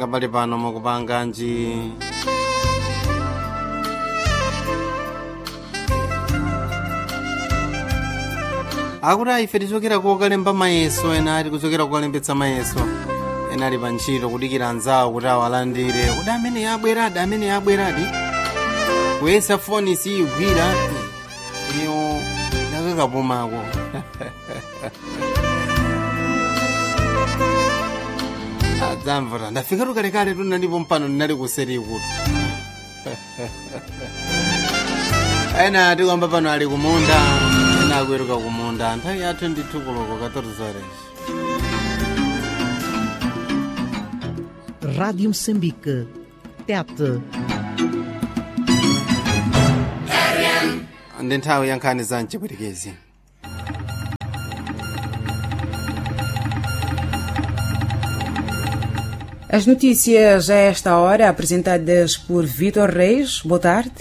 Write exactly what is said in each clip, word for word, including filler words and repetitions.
nanga pali pano mukupanganji. Akuti ife tichokera kokalemba mayeso, ena ali kuchokera kokalembetsa mayeso, ena ali pa ntchito kudikira anzawo kuti awalandire, kuti amene yabweradi amene yabweradi kuyesa foni siyigwira iyo nakakapumako. Adzamvera ndafika tukalekale tunalipo mpano ndinali kuseri kuti ena ati kwamba pano ali kumunda, ena akweruka kumunda, nthawi yathu ndithu kuloko katorozores. Rádio Moçambique, Tete. Ndi nthawi ya nkhani za mchipwitikizi. As notícias a esta hora apresentadas por Vítor Reis. Boa tarde.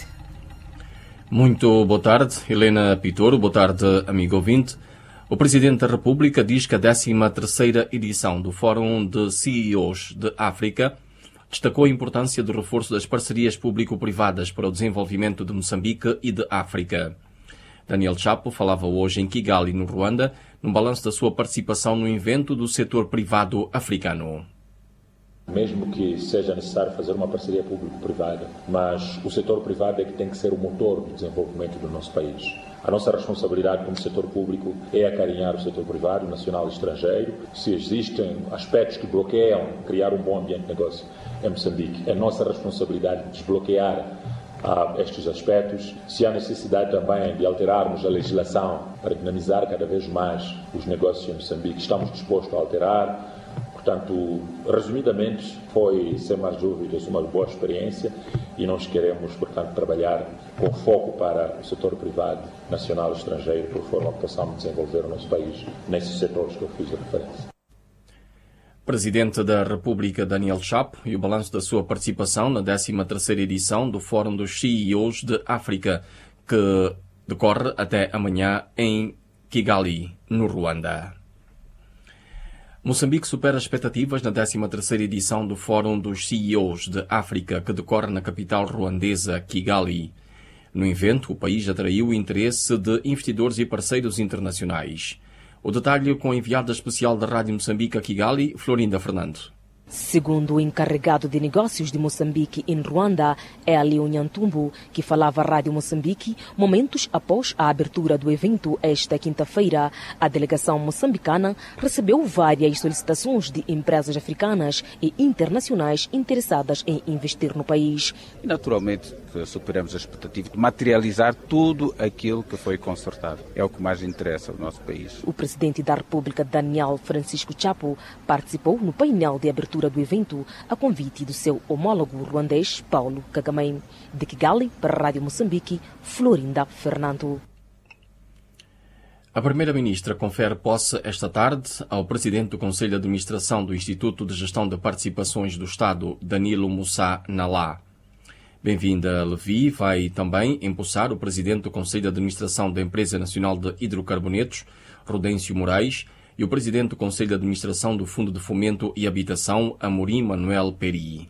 Muito boa tarde, Helena Pitoro. Boa tarde, amigo ouvinte. O Presidente da República diz que a décima terceira edição do Fórum de C E Os de África destacou a importância do reforço das parcerias público-privadas para o desenvolvimento de Moçambique e de África. Daniel Chapo falava hoje em Kigali, no Ruanda, num balanço da sua participação no evento do setor privado africano. Mesmo que seja necessário fazer uma parceria público-privada, mas o setor privado é que tem que ser o motor do desenvolvimento do nosso país. A nossa responsabilidade como setor público é acarinhar o setor privado, nacional e estrangeiro. Se existem aspectos que bloqueiam criar um bom ambiente de negócio em Moçambique, é nossa responsabilidade desbloquear ah, estes aspectos. Se há necessidade também de alterarmos a legislação para dinamizar cada vez mais os negócios em Moçambique, estamos dispostos a alterar. Portanto, resumidamente, foi, sem mais dúvidas, uma boa experiência e nós queremos, portanto, trabalhar com foco para o setor privado, nacional e estrangeiro, por forma que possamos desenvolver o nosso país nesses setores que eu fiz a referência. Presidente da República Daniel Chapo e o balanço da sua participação na décima terceira edição do Fórum dos C E Os de África, que decorre até amanhã em Kigali, no Ruanda. Moçambique supera as expectativas na décima terceira edição do Fórum dos C E Os de África, que decorre na capital ruandesa, Kigali. No evento, o país atraiu o interesse de investidores e parceiros internacionais. O detalhe com a enviada especial da Rádio Moçambique a Kigali, Florinda Fernando. Segundo o encarregado de negócios de Moçambique em Ruanda, Hélio Nhantumbo, que falava à Rádio Moçambique, momentos após a abertura do evento esta quinta-feira, a delegação moçambicana recebeu várias solicitações de empresas africanas e internacionais interessadas em investir no país. E naturalmente superamos a expectativa de materializar tudo aquilo que foi concertado. É o que mais interessa ao nosso país. O presidente da República, Daniel Francisco Chapo, participou no painel de abertura do evento a convite do seu homólogo ruandês Paulo Kagame. De Kigali, para a Rádio Moçambique, Florinda Fernando. A Primeira-Ministra confere posse esta tarde ao Presidente do Conselho de Administração do Instituto de Gestão de Participações do Estado, Danilo Moussa Nalá. Bem-vinda, Levi, vai também empossar o Presidente do Conselho de Administração da Empresa Nacional de Hidrocarbonetos, Rodêncio Moraes, e o Presidente do Conselho de Administração do Fundo de Fomento e Habitação, Amorim Manuel Peri.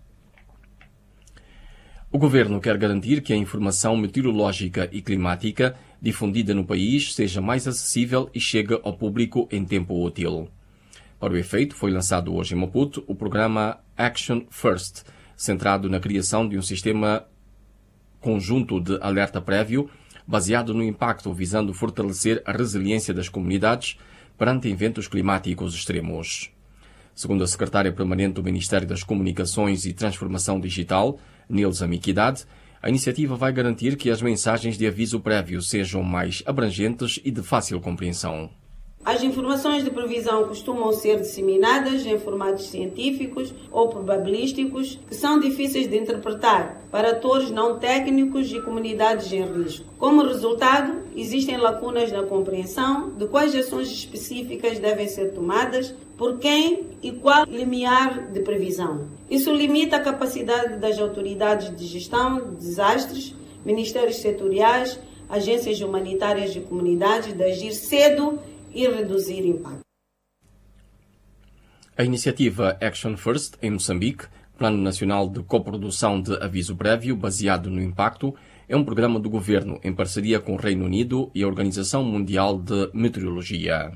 O Governo quer garantir que a informação meteorológica e climática difundida no país seja mais acessível e chegue ao público em tempo útil. Para o efeito, foi lançado hoje em Maputo o programa Action First, centrado na criação de um sistema conjunto de alerta prévio, baseado no impacto visando fortalecer a resiliência das comunidades perante eventos climáticos extremos. Segundo a secretária permanente do Ministério das Comunicações e Transformação Digital, Nilza Miquidade, a iniciativa vai garantir que as mensagens de aviso prévio sejam mais abrangentes e de fácil compreensão. As informações de previsão costumam ser disseminadas em formatos científicos ou probabilísticos que são difíceis de interpretar para atores não técnicos e comunidades em risco. Como resultado, existem lacunas na compreensão de quais ações específicas devem ser tomadas, por quem e qual limiar de previsão. Isso limita a capacidade das autoridades de gestão de desastres, ministérios setoriais, agências humanitárias e comunidades de agir cedo e reduzir impacto. A iniciativa Action First, em Moçambique, Plano Nacional de Coprodução de Aviso Prévio baseado no Impacto, é um programa do governo em parceria com o Reino Unido e a Organização Mundial de Meteorologia.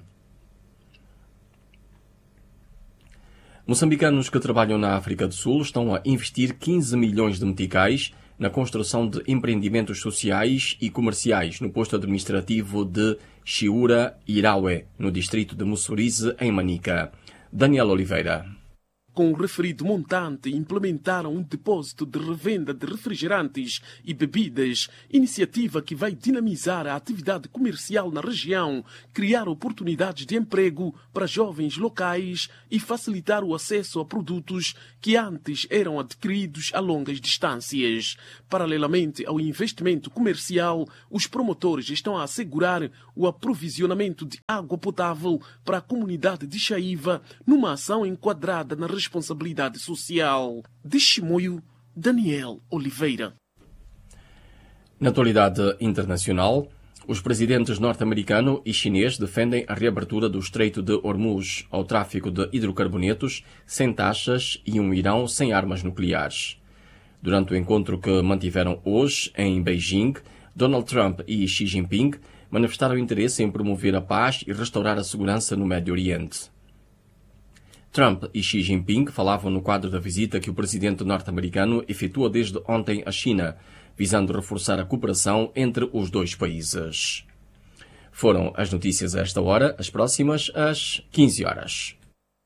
Moçambicanos que trabalham na África do Sul estão a investir quinze milhões de meticais na construção de empreendimentos sociais e comerciais no posto administrativo de Chiura Iraue, no distrito de Mussurize, em Manica. Daniel Oliveira. Com o referido montante, implementaram um depósito de revenda de refrigerantes e bebidas, iniciativa que vai dinamizar a atividade comercial na região, criar oportunidades de emprego para jovens locais e facilitar o acesso a produtos que antes eram adquiridos a longas distâncias. Paralelamente ao investimento comercial, os promotores estão a assegurar o aprovisionamento de água potável para a comunidade de Chaiva, numa ação enquadrada na região responsabilidade social. De Chimoio, Daniel Oliveira. Na atualidade internacional, os presidentes norte-americano e chinês defendem a reabertura do Estreito de Hormuz ao tráfico de hidrocarbonetos sem taxas e um Irão sem armas nucleares. Durante o encontro que mantiveram hoje em Beijing, Donald Trump e Xi Jinping manifestaram interesse em promover a paz e restaurar a segurança no Médio Oriente. Trump e Xi Jinping falavam no quadro da visita que o presidente norte-americano efetua desde ontem à China, visando reforçar a cooperação entre os dois países. Foram as notícias a esta hora, as próximas às quinze horas.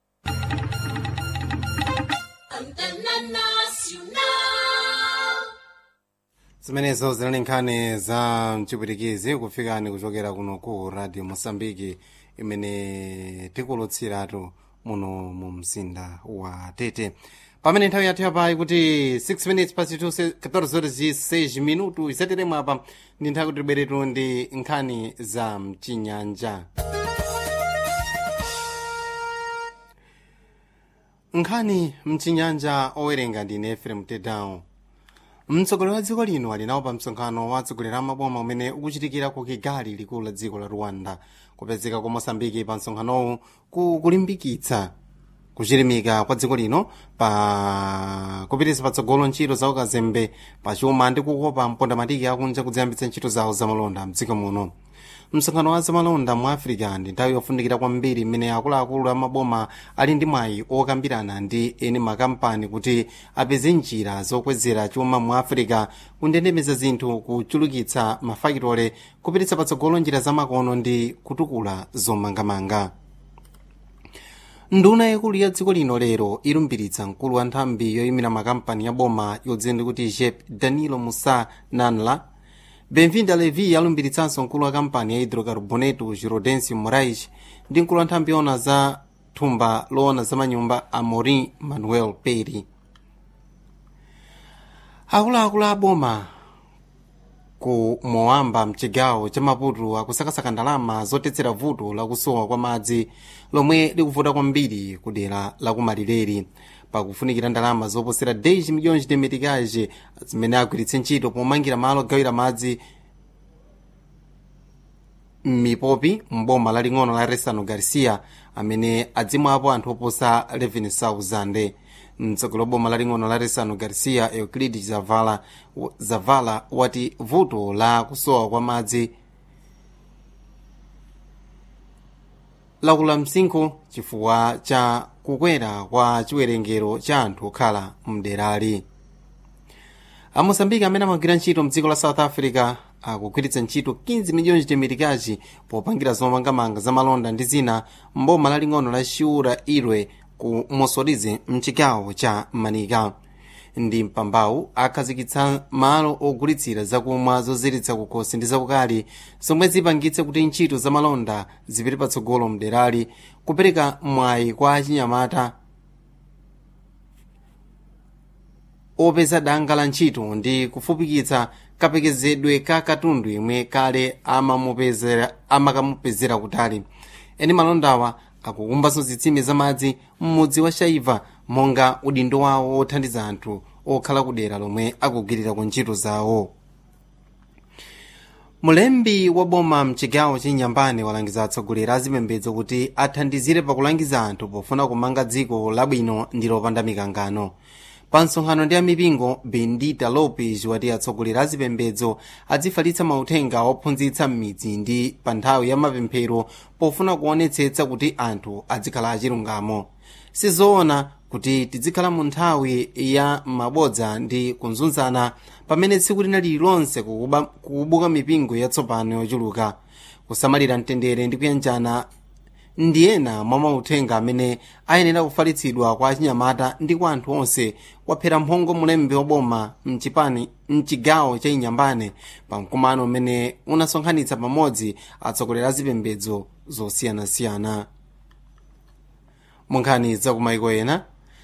zimenezo zili nkhani za mchipwitikizi kufikani kuchokera kuno ku radio Mosambiki imene tikulutsiratu muno mu mzinda wa Tete. Pamene nthawi yathu yapayi kuti six minutes pasi catorze horas e seis minutos isateremo apa ndi nthawi kuti tibweretu ndi nkhani za mchinyanja. Nkhani mchinyanja owerenga ndine Efrem Tedown. Mtsogoleri wa dziko lino ali nawo pa msonkhano wa atsogoleri a maboma umene ukuchitikira ku Kigali, likulu la dziko la Rwanda. Kupezeka kwa Mosambiki pa msonkhanowu kulimbikitsa kuchirimika kwa dziko lino pa kupititsa patsogolo ntchito za ukazembe pa chuma ndi kukopa mpondamatiki akunja kudziyambitsa ntchito zawo zamalonda mdziko muno. Msonkhano wa zamalonda mu Africa ndi nthawi yofunikira kwambiri mmene akuluakulu amaboma ali ndi mwayi okambirana ndi eni makampani kuti apeze njira zokwezera chuma mu Africa, kundendemeza zinthu, kuchulukitsa mafakitole, kupititsa patsogolo njira zamakono ndi kutukula zomangamanga. Nduna yakulu ya dziko lino lero ilumbiritsa mkulu wa nthambi yoyimira makampani ya boma yodzindi kuti Jep Danilo Musa Nanla. Benvinda Levi alumbiritsanso mkulu wa kampani ya hidrocarboneto Girodencio Moraes ndi mkulu wa nthambi yona za thumba loona za manyumba Amorim Manuel Peri. Akuluakulu a boma ku Moamba mchigawo cha Maputo akusakasaka ndalama zotetsera vuto lakusowa kwa madzi lomwe likuvuta kwambiri ku dera la kumalireri, pakufunikira ndalama zoposera dez milhões de meticais zimene agwiritse ntchito pomangira malo ogawira madzi m'mipopi m'boma laling'ono la Ressano Garcia, amene adzimwapo anthu oposa eleven thousand. Mtsogoleri wa boma laling'ono la Ressano Garcia, Euclides Zavala, Zavala wati vuto la kusowa kwa madzi lakula msinkhu chifukwa cha kukwera kwa chiwerengero cha anthu okhala mderali. Amosambiki amene amagwira ntchito mdziko la South Africa akugwiritsa ntchito quinze milhões de meticais popangira zomangamanga za malonda ndi zina mboma laling'ono la Chiura Irwe ku Mosorize mchigawo cha Manika. Ndi mpambawu akhazikitsa malo ogulitsira zakumwa zoziritsa kukhosi ndi zakukali zomwe zipangitse kuti ntchito za malonda zipite patsogolo mderali, kupereka mwayi kwa achinyamata opeza danga la ntchito ndi kufupikitsa kapekezedwe ka katundu imwe kale amakamupezera kutali. Eni malondawa akukumbanso zitsime za madzi m'mudzi wa Shaiva monga udindo wawo othandiza anthu okhala kudera lomwe akugwirira ku ntchito zawo. mulembi wa boma mchigawo cha Inyambane walangiza atsogoleri a zipembedzo kuti athandizire pakulangiza anthu pofuna kumanga dziko labwino ndi lopanda mikangano. Pa msonkhano ndi amipingo, Bendita Lopes wati atsogoleri a zipembedzo adzifalitsa mauthenga ophunzitsa m'midzi ndi pa nthawi ya mapemphero pofuna kuonetsetsa kuti anthu adzikhala achilungamo. Sizoona kuti tizikhala mu nthawi ya mabodza ndi kuzunzana pamene tsiku lina lililonse kukubuka mipingo yatsopano yochuluka. Kusamalira mtendere ndi kuyanjana ndi ena mwa mauthenga amene ayenera kufalitsidwa kwa achinyamata ndi kwa anthu onse, kwaphera mphongo mulembi wa boma mchipani mchigawo cha Inyambane pa mkumano umene unasonkhanitsa pamodzi atsogoleri a zipembedzo zosiyanasiyana. Munkhani za kumaiko ena,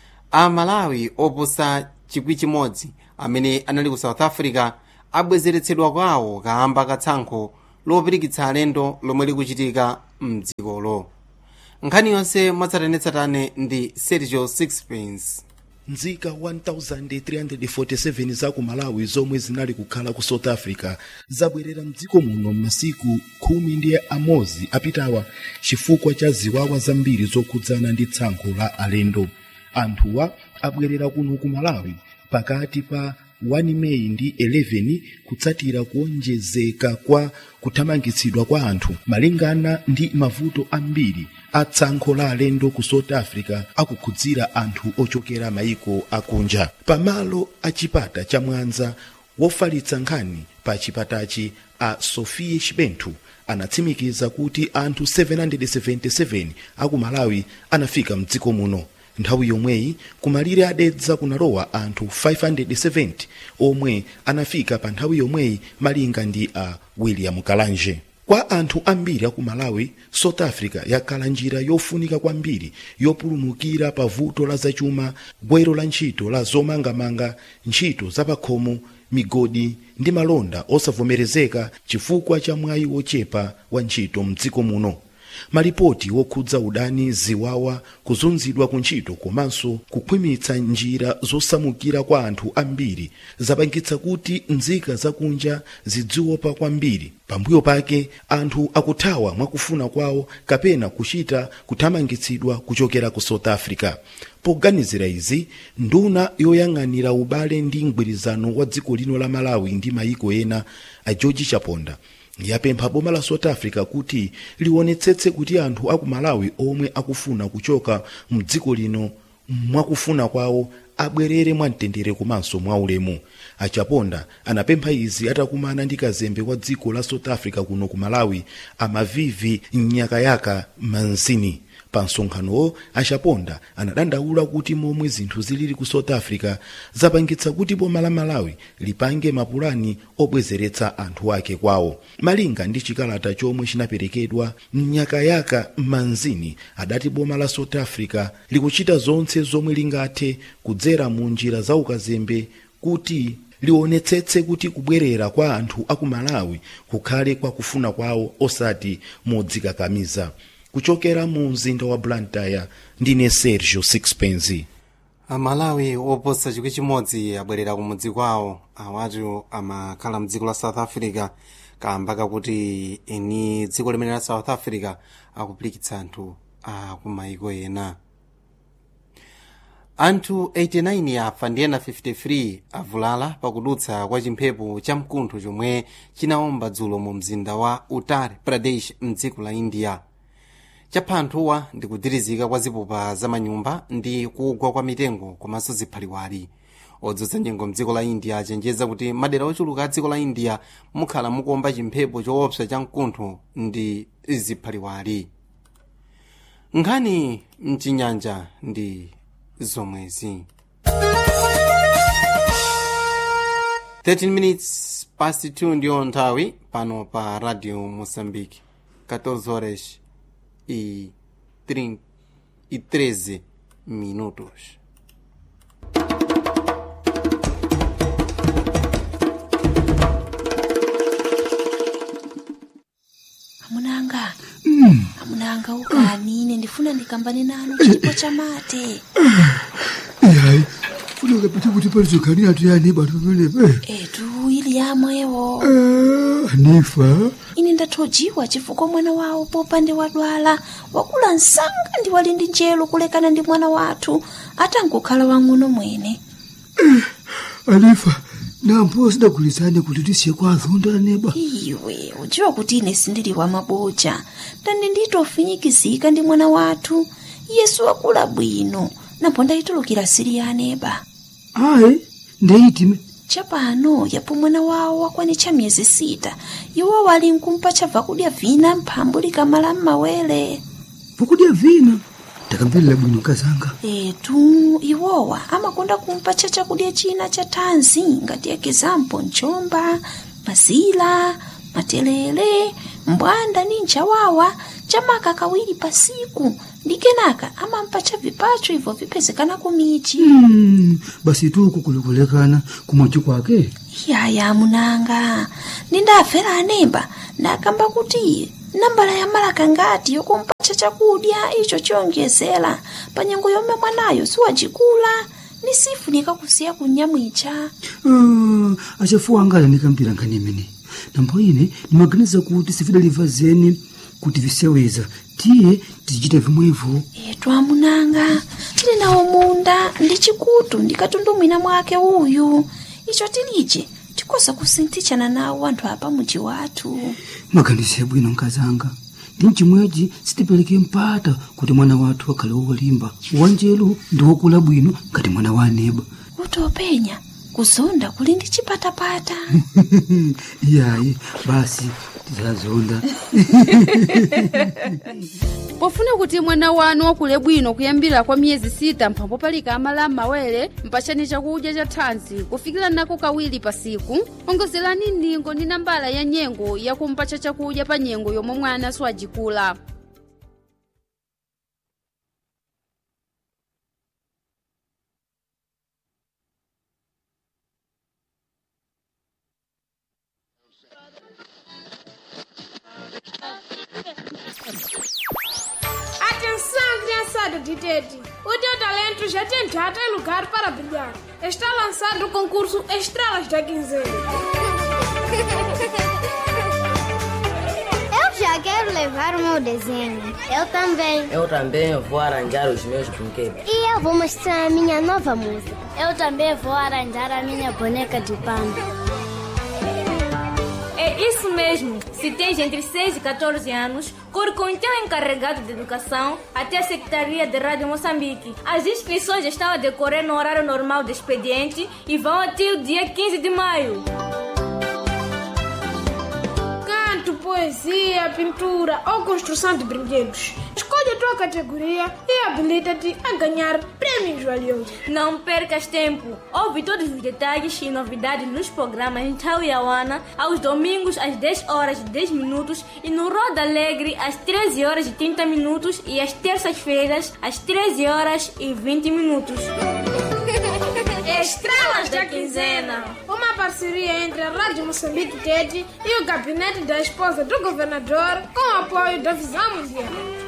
a Malawi oposa chikwi chimodzi amene anali ku South Africa abwezeretsedwa kwawo kamba katsankho lopirikitsa alendo lomwe likuchitika mdzikolo. Nkhani yonse mwatsatanetsatane ndi Sergio Sixpence. Nzika one thousand three hundred forty-seven za ku Malawi zomwe zinali kukhala ku South Africa zabwerera mdziko muno masiku khumi ndi amodzi apitawa chifukwa cha ziwawa zambiri zokhudzana ndi tsankho la alendo. Anthuwa abwerera kuno ku Malawi pakati pa one May ndi eleven kutsatira kuonjezeka kwa kuthamangitsidwa kwa anthu malingana ndi mavuto ambiri a tsankho la alendo ku South Africa akukhudzira anthu ochokera maiko akunja. Pamalo a chipata cha Mwanza wofalitsa nkhani pa chipatachi a Sophie Shibenthu anatsimikiza kuti anthu seven hundred seventy-seven aku Malawi anafika mdziko muno. Nthawi yomweyi kumalire adedza kunalowa anthu five hundred seventy omwe anafika pa nthawi yomweyi malinga ndi a William Kalanje. Kwa anthu ambiri aku Malawi, South Africa yakhala njira yofunika kwambiri yopulumukira pa vuto la zachuma, gwero la ntchito la zomangamanga, ntchito zapakhomo, migodi ndi malonda osavomerezeka chifukwa cha mwayi wochepa wa ntchito mdziko muno. Malipoti wokhudza udani, ziwawa, kuzunzidwa ku ntchito komanso kukhwimitsa njira zosamukira kwa anthu ambiri zapangitsa kuti nzika zakunja zidziopa kwambiri. Pambuyo pake anthu akuthawa mwakufuna kwawo kapena kuchita kuthamangitsidwa kuchokera ku South Africa. Poganizira izi, nduna yoyang'anira ubale ndi mgwirizano wa dziko lino la Malawi ndi maiko ena a George Chaponda yapempha boma la South Africa kuti liwonetsetse kuti anthu aku Malawi omwe akufuna kuchoka mdziko lino mwakufuna kwawo abwerere mwamtendere komanso mwaulemu. Achaponda anapempha izi atakumana ndi kazembe wa dziko la South Africa kuno ku Malawi Amavivi Nyakayaka Manzini. Pa msonkhanowo Achaponda anadandaula kuti momwe zinthu zilili ku South Africa zapangitsa kuti boma la Malawi lipange mapulani obwezeretsa anthu ake kwawo. Malinga ndi chikalata chomwe chinaperekedwa, Nyakayaka Manzini adati boma la South Africa likuchita zonse zomwe lingathe kudzera mu njira za ukazembe kuti liwonetsetse kuti kubwerera kwa anthu aku Malawi kukhale kwa kufuna kwawo osati modzikakamiza. Kuchokera mu mzinda wa Blantyre ndine Sergio Sixpence. Amalawi oposa chikwi chimodzi abwerera kumudzi kwawo, awatu amakhala mdziko la South Africa kamba kakuti eni dziko limene la South Africa akupirikitsa anthu akumaiko ena. Anthu eighty-nine afa ndi ena fifty-three avulala pakudutsa kwa chimphepo cha mkuntho chomwe chinawomba dzulo mu mzinda wa Uttar Pradesh mdziko la India. Chapha anthuwa ndi kudirizika kwa zipupa za manyumba ndi kugwa kwa mitengo komanso ziphaliwali. Odzutsa nyengo mdziko la India achenjeza kuti madera ochuluka a dziko la India mukhala mukuomba chimphepo choopsa cha mkuntho ndi ziphaliwali. Nkhani mchinyanja ndi zomwezi. thirteen minutes past two ndiyo nthawi pano pa Radio Moçambique. fourteen horas e treze minutos. Amunanga, mm. Amunanga ukanine ndifuna ndikambane nanu chipo cha mate. Yayi, funa kapita kuti palizokani atu yani batu mene be. Etu ili yamwewo. Eh, Anifa, ine ndathojiwa chifukwa mwana wawo popande wadwala wakula msanga ndi wali ndi njelo kulekana ndi mwana wathu atangokhala wang'ono mwene. Anifa, nampo sidagulizane kuti tisiye kwa azonda neba. Iwe udziwa kuti ine sindili wa maboja ndandi nditofinyikizika ndi mwana wathu Yesu wakula bwino napo ndayitulukira siri ya aneba. Ayi, ndeyitime. Chapano yapo mwana wawo wakwanitcha miyezi sita iwo wali nkumpa chabva kudya vina mphambu likamala m'mawere. Vakudya vina? Ndakambirira bwino kazanga. Etu, iwowa amakonda kumpa cha chakudya china cha thanzi ngati ekizampo nchomba, mazila, matelele, mbwanda ni nchawawa chamaka kawiri pasiku. Ndi kenaka amampa cha vipacho hivyo vipezekana kumichi. Hmm, basi tu kukulekulekana kumochi kwake. Yaya munanga, nindafera anemba nakamba kuti nambala ya malaka ngati yokumpa cha chakudya icho chongezera panyengo yomwe mwanayo siwajikula nisifunika kusiya kunyamwicha. Uh, achafuwa angala nikambira nkanimene. Nampo ine nimaganiza kuti sifidaliva zeni kuti viseweza tiye tichita vimwevo. Etu amunanga, tili nawo munda ndi chikutu ndikatundumwina mwake uyu. Icho tilije tikosa kusintichana nawo anthu apa muji wathu. Maganize bwino nkazanga. Ndi mchimwechi sitipeleke mpata kuti mwana wathu akhale wolimba wanjelu ndi wokula bwino ngati mwana wa aneba. Utopenya kuzonda kuli ndi chipatapata. Iyayi basi tizazonda. Pofuna kuti mwana wanu wakule bwino kuyambira kwa miyezi sita mphambo palika amala m'mawere mpachani chakudya cha thanzi kufikira nako kawiri pasiku. Ongozerani ningo ndi nambala ya nyengo yakumpacha chakudya pa nyengo yomwe mwana siwajikula. Atenção, criançada de Tete! O teu talento já tem data e lugar para brilhar. Está lançado o concurso Estrelas da Quinzena. Eu já quero levar o meu desenho. Eu também. Eu também vou arranjar os meus brinquedos. E eu vou mostrar a minha nova música. Eu também vou arranjar a minha boneca de pano. É isso mesmo. Se tens entre seis e catorze anos, corre com o teu encarregado de educação até a Secretaria de Rádio Moçambique. As inscrições estão a decorrer no horário normal do expediente e vão até o dia quinze de maio. Canto, poesia, pintura ou construção de brinquedos. Escolhe a tua categoria e habilita-te a ganhar prêmios valiosos. Não percas tempo. Ouve todos os detalhes e novidades nos programas em Tauiauana aos domingos às dez horas e dez minutos e no Roda Alegre às treze horas e trinta minutos e às terças-feiras às treze horas e vinte minutos. Estrelas da Quinzena, uma parceria entre a Rádio Moçambique Tete e o gabinete da esposa do governador com o apoio da Visão Mundial.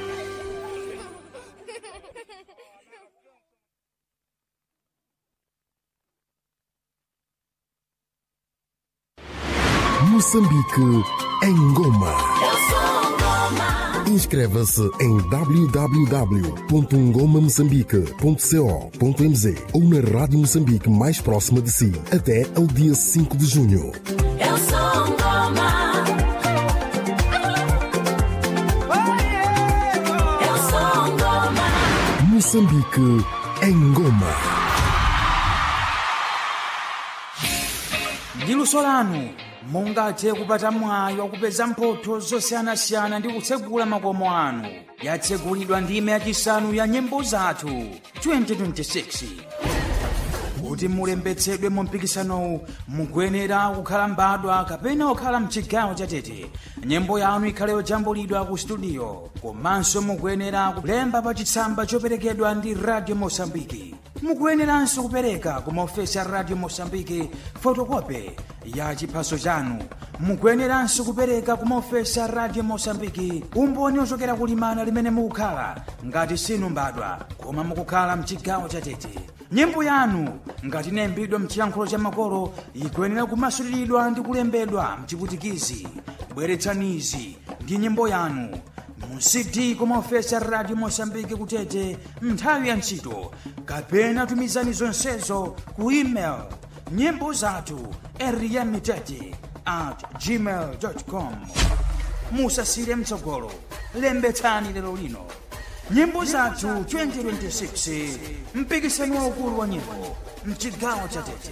Moçambique em Goma. Inscreva-se em w w w ponto ngoma moçambique ponto co ponto m z ou na Rádio Moçambique mais próxima de si até ao dia cinco de junho. Eu sou Ngoma. Eu sou Ngoma. Moçambique em Goma. Ndilo solano mungathe kupata mwayi wakupeza mphotho zosiyanasiyana ndi kutsegula makomo anu. Yatsegulidwa ndime yachisanu ya nyimbo zathu twenty twenty-six. Kuti mulembetsedwe mu mpikisanowu mukuyenera kukhala mbadwa kapena kukhala mchigawo cha Tete. Nyimbo yanu ikhale yojambulidwa ku studio. Komanso mukuyenera kulemba pa chitsamba choperekedwa ndi Radio Moçambique. Mukuyeneranso kupereka ku maofesi a Radio Moçambique fotokopi ya chiphaso chanu. Mukuyeneranso kupereka ku maofesi a Radio Moçambique umboni ochokera kulimana limene mukukhala ngati sinu mbadwa koma mukukhala mchigawo cha Tete. Nyimbo yanu ngati inayimbidwa mchiyankhulo cha makolo ikuyenera kumasuliridwa ndi kulembedwa mchiputikizi. Bweretsanizi ndi nyimbo yanu mu cd ku maofesi a radio Mosambiki kutete nthawi ya ntchito, kapena tumizani zonsezo ku email nyimbo zathu eriyamitete at gmail dot com. Musasire mtsogolo, lembetsani lero lino. Nyimbo zathu twenty twenty-six, mpikisano waukulu wa nyimbo mchigawo cha Tete.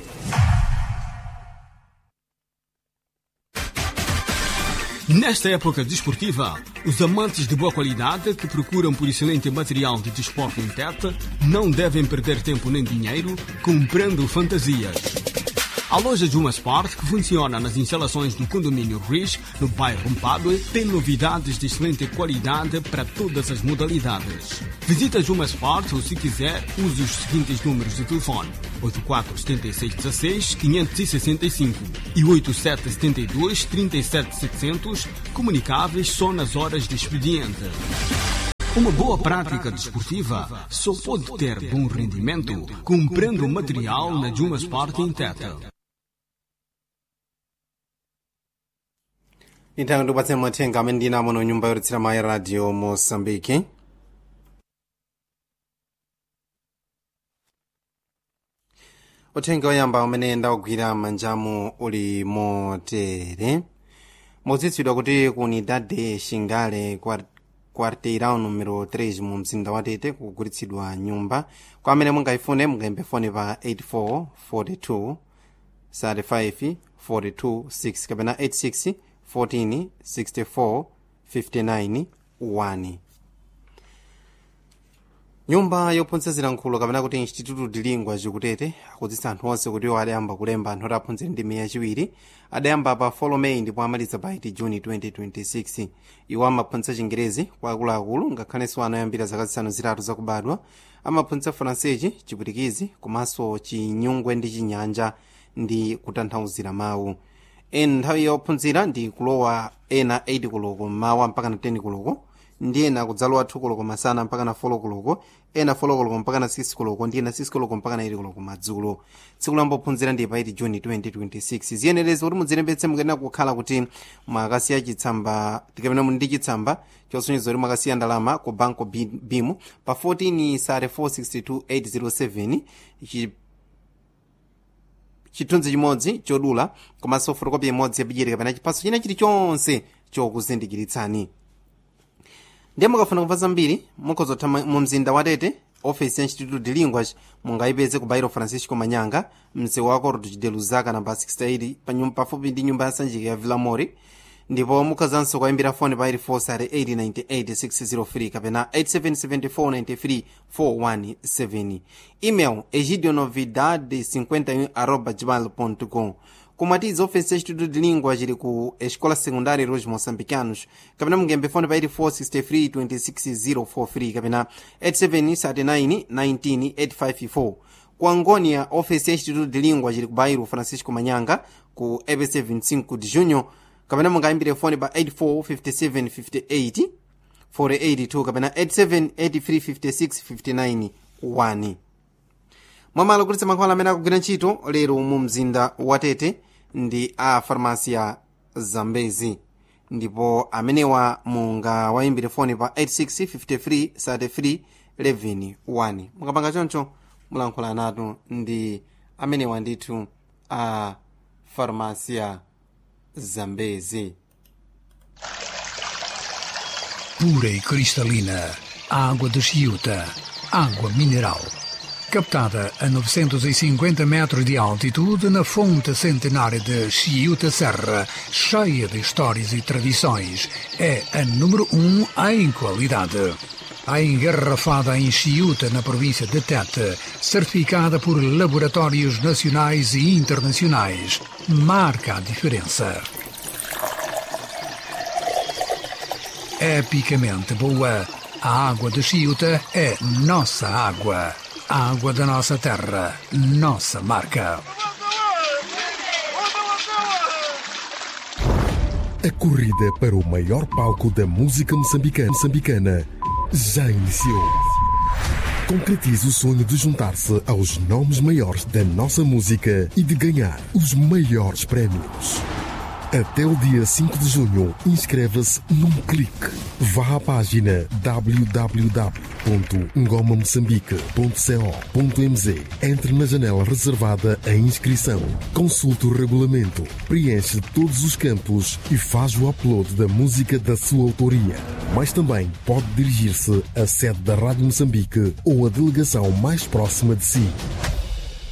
Nesta época desportiva, os amantes de boa qualidade que procuram por excelente material de desporto em Tete não devem perder tempo nem dinheiro comprando fantasias. A loja Juma Sport, que funciona nas instalações do condomínio Riz, no bairro Mpadue, tem novidades de excelente qualidade para todas as modalidades. Visita Juma Sport ou, se quiser, use os seguintes números de telefone: oito quatro sete seis um seis, cinco seis cinco e oito sete sete dois, três sete sete zero zero, comunicáveis só nas horas de expediente. Uma boa prática desportiva só pode ter bom rendimento comprando material na Juma Sport em Tete. Nthawi ndikupatseni mathenga amene ndinamo mu nyumba youlutsira mawu ya radio Mosambiki. Uthenga woyamba umene ndawugwira manjamu uli motere: modziwitsidwa kuti ku unidade Xingale quarteirão numero três mu mzinda wa Tete kugulitsidwa nyumba. Kwa amene mungayifune mungayimbe fone pa eight four four two thirty-five forty-two six kapena eight six fourteen sixty-four fifty-nine one. Nyumba yophunzitsira nkhulo kapena kuti Instituto de Língua Kutete akudziwitsa anthu onse kuti iwo adayamba kulemba anthu oti aphunzire ndime yachiwiri. Adayamba pa four May ndipo amaliza pa eight June twenty twenty-six. Iwo amaphunzitsa Chingerezi kwa akuluakulu ngakhalenso ana oyambira zaka zisanu zitatu zakubadwa. Amaphunzitsa Fransesi, Chipwitikizi komanso Chinyungwe ndi Chinyanja ndi kutanthauzira mawu. Ena nthawi yophunzira ndi kulowa ena eight koloko mmawa mpaka na ten koloko, ndi ena kudzalowa two koloko masana mpaka na four koloko, ena four koloko mpaka na six koloko, ndi ena six koloko mpaka na eight koloko madzulo. Tsiku lambophunzira ndi pa eight June twenty twenty-six. Ziyenerezi kuti mudzilembetse mukuyenera kukhala kuti mwakasiya chitsamba tikapena ndi chitsamba chosonyeza kuti mwakasiya ndalama ku banko bimu pa fourteen sare four six two eight zero seven, chithunzi chimodzi chodula komanso fotokopi imodzi yabijeti kapena chiphaso china chilichonse chokuzindikiritsani. Ndiye mukafuna kumva zambiri mukhoza mu mzinda wa Tete, office ya Instituto de Língua mungayipeze ku bairro Francisco Manyanga, msewu wa Cordo de Luzaka namba sixty-eight pafupi ndi nyumba ya Sanjika ya Vila Mori. Ndipo mukhazanso kuyimbira foni pa eight four sare eight nine eight six zero three kapena eight seven seven four nine three four one seven. Email egidionovidade fifty-one arroba gmail ponto com. Kumatiza office ya Instituto de Língua chili ku Escola Secundária Los Moçambicanos kapena mungembe foni pa eight four six three two six zero four three kapena eight seven three nine one nine eight five four. Ku Angônia, office ya Instituto de Língua chili ku bairro Francisco Manyanga ku E B C twenty-five de junho kapena mungayimbire foni pa eight four five seven five eight four eight two kapena eight seven eight three five six five nine one. Mwamalo kulitsa mankhwala amene akugwira ntchito lero mu mzinda wa Tete ndi a farmasia Zambezi, ndipo amenewa mungawayimbire foni pa eight six five three thirty three eleven one. Mukapanga choncho mulankhula natu ndi amenewa ndithu a farmasia Zambezi. Pura e cristalina, água de Chiuta, água mineral. Captada a novecentos e cinquenta metros de altitude na fonte centenária de Chiuta Serra, cheia de histórias e tradições, é a número um em qualidade. A engarrafada em Chiuta, na província de Tete, certificada por laboratórios nacionais e internacionais, marca a diferença. Epicamente boa, a água de Chiuta é nossa água. A água da nossa terra, nossa marca. A corrida para o maior palco da música moçambicana, moçambicana já iniciou. Concretize o sonho de juntar-se aos nomes maiores da nossa música e de ganhar os maiores prémios. Até o dia cinco de junho, inscreva-se num clique. Vá à página w w w ponto ngoma moçambique ponto co ponto m z. Entre na janela reservada à inscrição. Consulte o regulamento, preenche todos os campos e faz o upload da música da sua autoria. Mas também pode dirigir-se à sede da Rádio Moçambique ou à delegação mais próxima de si.